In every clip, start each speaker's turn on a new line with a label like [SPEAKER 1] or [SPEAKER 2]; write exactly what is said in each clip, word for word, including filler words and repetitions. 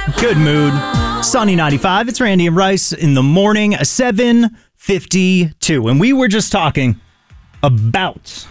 [SPEAKER 1] Good mood. Sunny ninety-five. It's Randy and Rice in the morning, seven fifty-two. And we were just talking about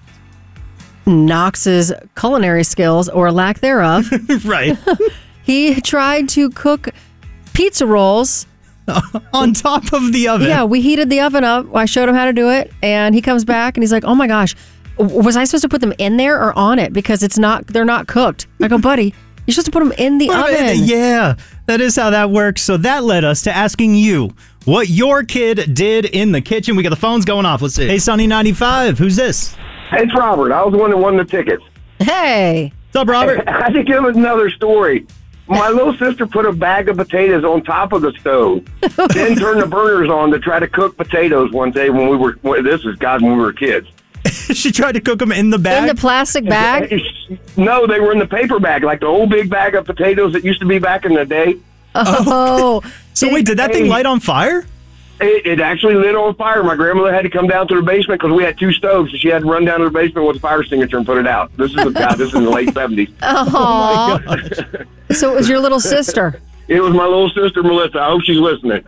[SPEAKER 2] Knox's culinary skills or lack thereof.
[SPEAKER 1] right.
[SPEAKER 2] He tried to cook pizza rolls
[SPEAKER 1] on top of the oven.
[SPEAKER 2] Yeah, we heated the oven up. I showed him how to do it, and he comes back and he's like, "Oh my gosh, was I supposed to put them in there or on it because it's not they're not cooked?" I go, "Buddy, you're supposed to put them in the
[SPEAKER 1] Put 'em
[SPEAKER 2] oven."
[SPEAKER 1] in- yeah, that is how that works. So that led us to asking you what your kid did in the kitchen. We got the phones going off. Let's see. Hey, Sunny ninety-five. Who's this?
[SPEAKER 3] It's Robert. I was the one that won the tickets.
[SPEAKER 2] Hey.
[SPEAKER 1] What's up, Robert?
[SPEAKER 3] I had to give him another story. My little sister put a bag of potatoes on top of the stove, then turned the burners on to try to cook potatoes one day when we were, well, this is God, when we were kids.
[SPEAKER 1] She tried to cook them in the bag?
[SPEAKER 2] In the plastic bag?
[SPEAKER 3] No, they were in the paper bag, like the old big bag of potatoes that used to be back in the day.
[SPEAKER 2] Oh.
[SPEAKER 1] So wait, did that thing light on fire?
[SPEAKER 3] It, it actually lit on fire. My grandmother had to come down to the basement because we had two stoves, so she had to run down to the basement with a fire extinguisher and put it out. This is God, this is in the late seventies.
[SPEAKER 2] Oh,
[SPEAKER 1] my God.
[SPEAKER 2] So it was your little sister.
[SPEAKER 3] It was my little sister, Melissa. I hope she's listening.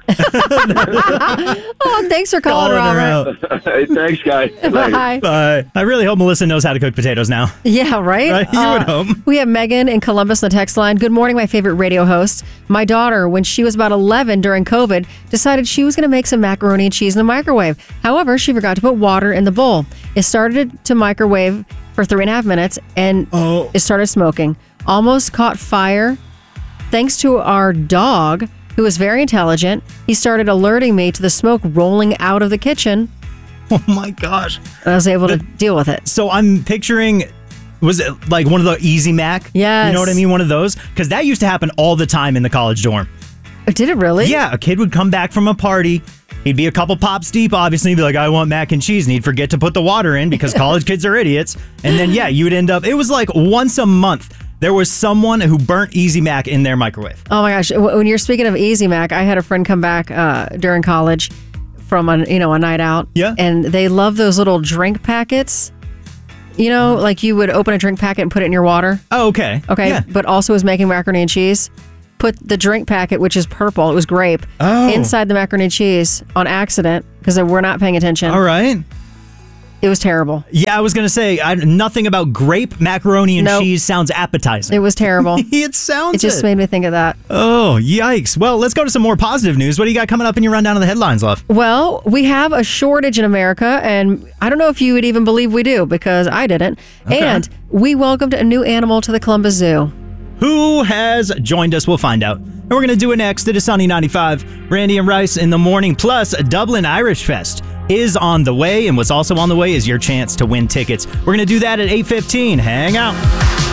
[SPEAKER 2] Oh, thanks for calling,
[SPEAKER 1] Calling her
[SPEAKER 2] Robert.
[SPEAKER 1] out.
[SPEAKER 3] Hey, thanks, guys.
[SPEAKER 2] Bye.
[SPEAKER 1] Bye. I really hope Melissa knows how to cook potatoes now.
[SPEAKER 2] Yeah, right?
[SPEAKER 1] Right? You would hope.
[SPEAKER 2] We have Megan in Columbus on the text line. Good morning, my favorite radio host. My daughter, when she was about eleven during COVID, decided she was going to make some macaroni and cheese in the microwave. However, she forgot to put water in the bowl. It started to microwave for three and a half minutes, and
[SPEAKER 1] Oh.
[SPEAKER 2] it started smoking. Almost caught fire. Thanks to our dog, who was very intelligent, he started alerting me to the smoke rolling out of the kitchen.
[SPEAKER 1] Oh my gosh.
[SPEAKER 2] And I was able to deal with it.
[SPEAKER 1] So I'm picturing, was it like one of the Easy Mac?
[SPEAKER 2] Yes.
[SPEAKER 1] You know what I mean? One of those? Because that used to happen all the time in the college dorm.
[SPEAKER 2] Did it really?
[SPEAKER 1] Yeah, a kid would come back from a party. He'd be a couple pops deep, obviously. He'd be like, I want mac and cheese. And he'd forget to put the water in because college kids are idiots. And then, yeah, you would end up, it was like once a month, there was someone who burnt Easy Mac in their microwave.
[SPEAKER 2] Oh my gosh! When you're speaking of Easy Mac, I had a friend come back uh, during college from a you know a night out.
[SPEAKER 1] Yeah.
[SPEAKER 2] And they love those little drink packets. You know, like you would open a drink packet and put it in your water.
[SPEAKER 1] Oh, okay.
[SPEAKER 2] Okay.
[SPEAKER 1] Yeah.
[SPEAKER 2] But also was making macaroni and cheese. Put the drink packet, which is purple, it was grape,
[SPEAKER 1] Oh.
[SPEAKER 2] inside the macaroni and cheese on accident because they were not paying attention.
[SPEAKER 1] All right.
[SPEAKER 2] It was terrible.
[SPEAKER 1] Yeah, I was going to say, I, nothing about grape macaroni and
[SPEAKER 2] Nope.
[SPEAKER 1] cheese sounds appetizing.
[SPEAKER 2] It was terrible.
[SPEAKER 1] It sounds
[SPEAKER 2] It just made me think of that.
[SPEAKER 1] Oh, yikes. Well, let's go to some more positive news. What do you got coming up in your rundown of the headlines, love?
[SPEAKER 2] Well, we have a shortage in America, and I don't know if you would even believe we do because I didn't.
[SPEAKER 1] Okay.
[SPEAKER 2] And we welcomed a new animal to the Columbus Zoo.
[SPEAKER 1] Who has joined us? We'll find out. And we're going to do it next. It is Sunny ninety-five. Randy and Rice in the morning. Plus, Dublin Irish Fest is on the way. And what's also on the way is your chance to win tickets. We're going to do that at eight fifteen. Hang out.